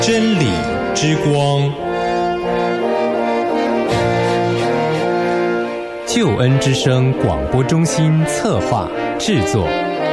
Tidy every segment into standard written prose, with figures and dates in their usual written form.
真理之光，救恩之声广播中心策划制作。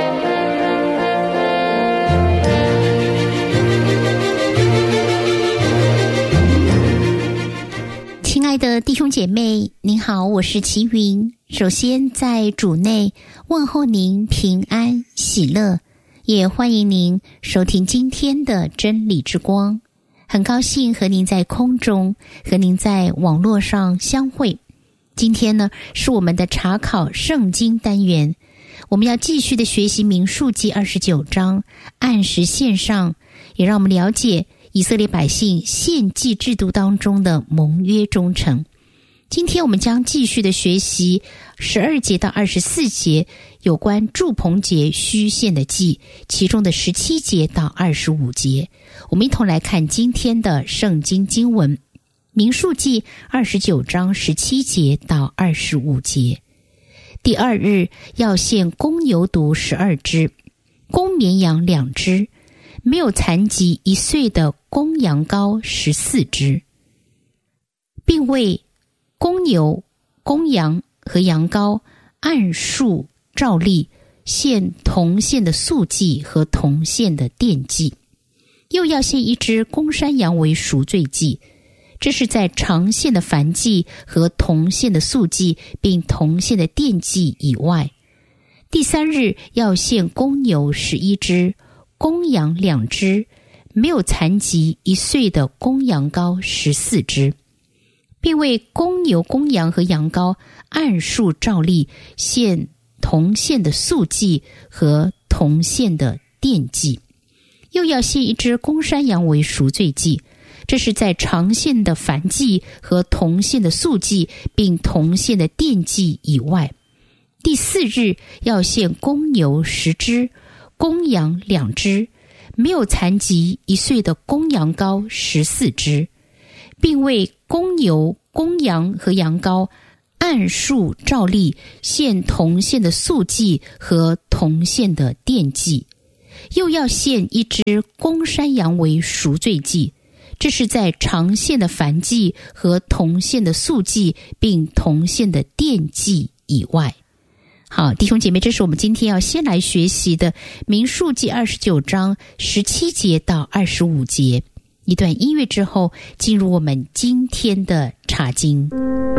亲爱的弟兄姐妹，您好，我是齐云。首先在主内问候您平安喜乐，也欢迎您收听今天的真理之光。很高兴和您在空中，和您在网络上相会。今天呢，是我们的查考圣经单元，我们要继续的学习民数记29章，按时献上，也让我们了解以色列百姓献祭制度当中的盟约忠诚。今天我们将继续的学习12节到24节有关住棚节须献的祭，其中的17节到25节。我们一同来看今天的圣经经文，民数记29章17节到25节。第二日要献公牛犊12只，公绵羊2只，没有残疾1岁的公羊羔14只，并为公牛、公羊和羊羔按数照例献同献的素祭和同献的奠祭，又要献1只公山羊为赎罪祭，这是在常献的燔祭和同献的素祭并同献的奠祭以外。第三日要献公牛11只，公羊2只，没有残疾1岁的公羊羔14只，并为公牛、公羊和羊羔按数照例献同献的素祭和同献的奠祭，又要献1只公山羊为赎罪祭，这是在常献的燔祭和同献的素祭并同献的奠祭以外。第四日要献公牛10只，公羊2只，没有残疾1岁的公羊羔14只，并为公牛、公羊和羊羔按数照例献同献的素祭和同献的奠祭，又要献1只公山羊为赎罪祭，这是在常献的燔祭和同献的素祭并同献的奠祭以外。好，弟兄姐妹，这是我们今天要先来学习的民数记29章17节到25节。一段音乐之后，进入我们今天的查经。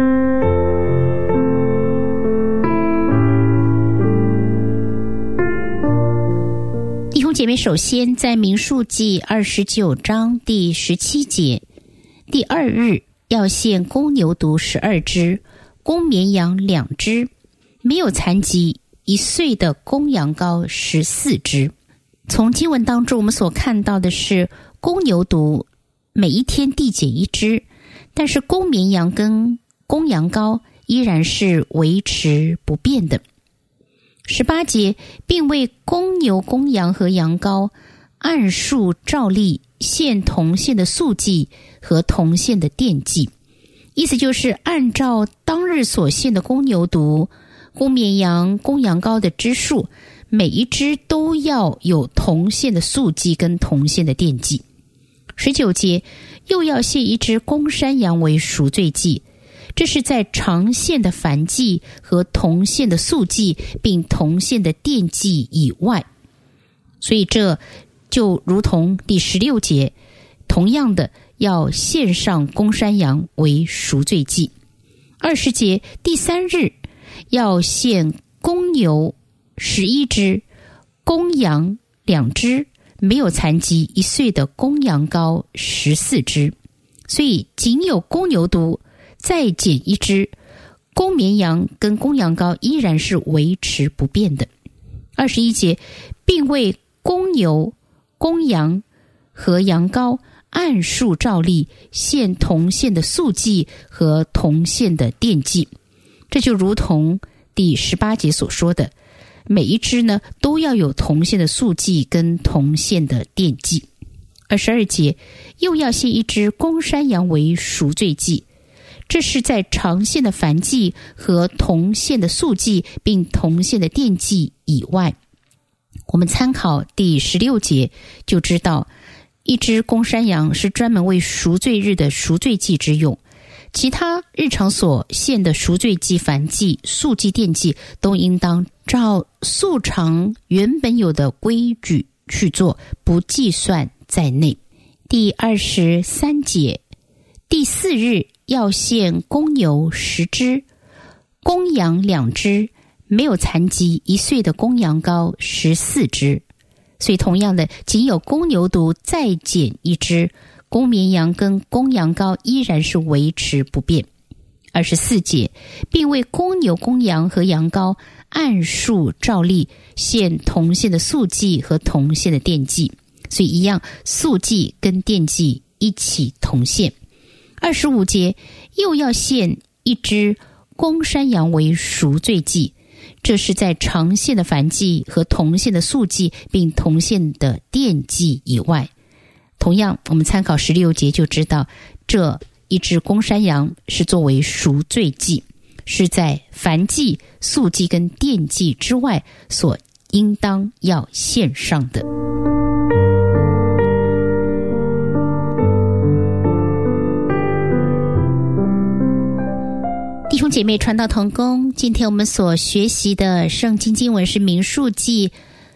弟兄姐妹，首先在民数记29章第17节，第二日要献公牛犊12只，公绵羊2只，没有残疾1岁的公羊羔14只。从经文当中我们所看到的是，公牛犊每一天递减1只，但是公绵羊跟公羊羔依然是维持不变的。18节，并为公牛、公羊和羊羔按数照例献同献的素祭和同献的奠祭，意思就是按照当日所献的公牛犊、公绵羊、公羊羔的只数，每一只都要有同献的素祭跟同献的奠祭。19节，又要献1只公山羊为赎罪祭，这是在常献的燔祭和同献的素祭并同献的奠祭以外。所以这就如同第16节，同样的要献上公山羊为赎罪祭。20节，第三日要献公牛11只，公羊2只，没有残疾1岁的公羊羔14只。所以仅有公牛犊再减1只，公绵羊跟公羊羔依然是维持不变的。21节，并为公牛、公羊和羊羔按数照例献同献的素祭和同献的奠祭。这就如同第18节所说的，每一只呢都要有同献的素祭跟同献的奠祭。22节，又要献1只公山羊为赎罪祭，这是在常献的燔祭和同献的素祭并同献的奠祭以外。我们参考第16节就知道， 一只公山羊是专门为赎罪日的赎罪祭之用，其他日常所献的赎罪祭、燔祭、素祭、奠祭都应当照素常原本有的规矩去做，不计算在内。第23节，第4日要献公牛10只，公羊2只，没有残疾1岁的公羊羔14只。所以同样的，仅有公牛犊再减1只，公绵羊跟公羊羔依然是维持不变。24节，并为公牛、公羊和羊羔按数照例献同献的素祭和同献的奠祭，所以一样，素祭跟奠祭一起同献。25节，又要献1只公山羊为赎罪祭，这是在常献的燔祭和同献的素祭并同献的奠祭以外。同样，我们参考16节就知道，这1只公山羊是作为赎罪祭，是在燔祭、素祭跟奠祭之外所应当要献上的。弟兄姐妹，传道同工，今天我们所学习的圣经经文是民数记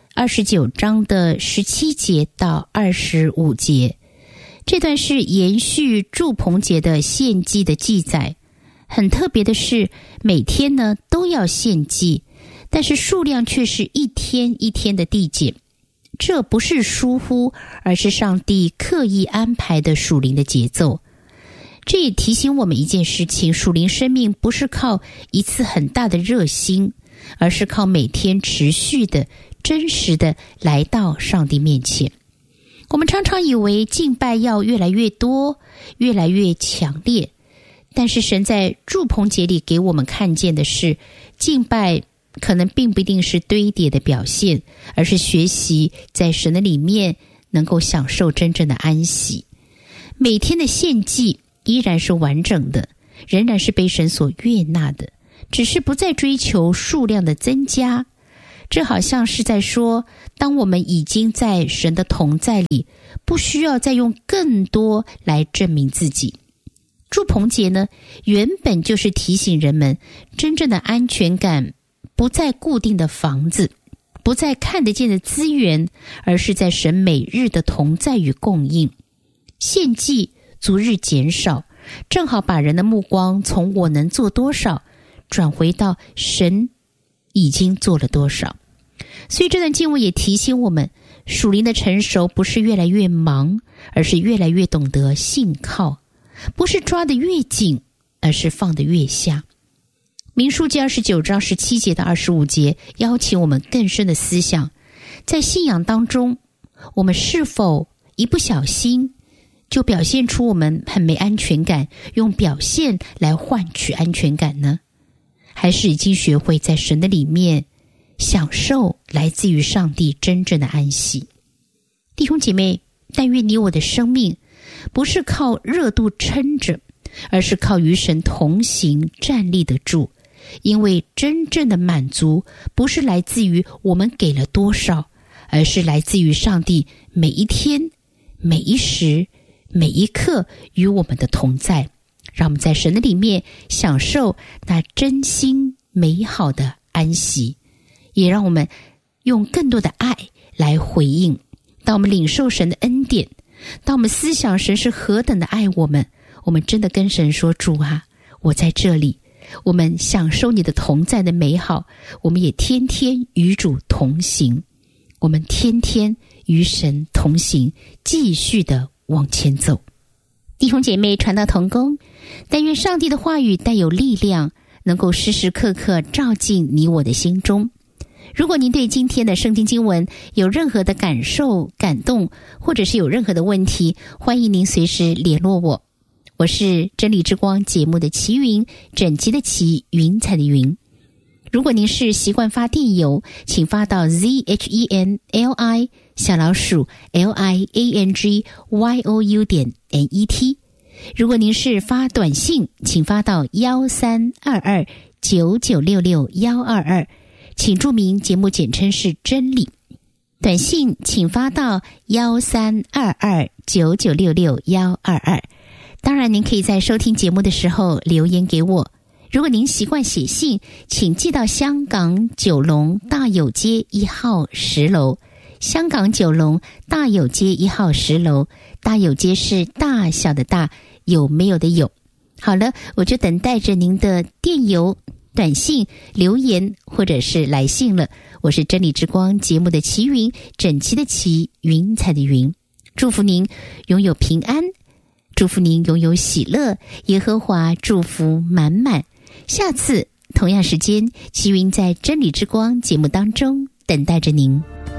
29章的17节到25节。这段是延续住棚节的献祭的记载。很特别的是，每天呢都要献祭，但是数量却是一天一天的递减。这不是疏忽，而是上帝刻意安排的属灵的节奏。这也提醒我们一件事情，属灵生命不是靠一次很大的热心，而是靠每天持续的、真实的来到上帝面前。我们常常以为敬拜要越来越多、越来越强烈，但是神在住棚节里给我们看见的是，敬拜可能并不一定是堆叠的表现，而是学习在神的里面能够享受真正的安息。每天的献祭依然是完整的，仍然是被神所悦纳的，只是不再追求数量的增加。这好像是在说，当我们已经在神的同在里，不需要再用更多来证明自己。住棚节呢，原本就是提醒人们，真正的安全感不在固定的房子，不在看得见的资源，而是在神每日的同在与供应。献祭逐日减少，正好把人的目光从我能做多少转回到神已经做了多少。所以这段经文也提醒我们，属灵的成熟不是越来越忙，而是越来越懂得信靠，不是抓得越紧，而是放得越下。民数记29章17节到25节邀请我们更深的思想，在信仰当中，我们是否一不小心就表现出我们很没安全感，用表现来换取安全感呢？还是已经学会在神的里面享受来自于上帝真正的安息？弟兄姐妹，但愿你我的生命不是靠热度撑着，而是靠与神同行站立得住。因为真正的满足不是来自于我们给了多少，而是来自于上帝每一天、每一时、每一刻与我们的同在，让我们在神的里面享受那真心美好的安息，也让我们用更多的爱来回应。当我们领受神的恩典，当我们思想神是何等的爱我们，我们真的跟神说，主啊，我在这里，我们享受你的同在的美好，我们也天天与主同行，我们天天与神同行，继续的往前走。弟兄姐妹，传道同工，但愿上帝的话语带有力量，能够时时刻刻照进你我的心中。如果您对今天的圣经经文有任何的感受、感动，或者是有任何的问题，欢迎您随时联络我。我是真理之光节目的齐云，整齐的齐，云彩的云。如果您是习惯发电邮，请发到 ZHENLI_LIANGYOU.net。 如果您是发短信，请发到1322996622，请注明节目简称是真理。 短信请发到132299662122。当然您可以在收听节目的时候留言给我。如果您习惯写信，请寄到香港九龙大有街1号10楼。香港九龙大有街1号10楼，大有街是大小的大，有没有的有。好了，我就等待着您的电邮、短信、留言或者是来信了。我是真理之光节目的齐云，整齐的齐，云彩的云。祝福您拥有平安，祝福您拥有喜乐，耶和华祝福满满。下次同样时间，齐云在真理之光节目当中等待着您。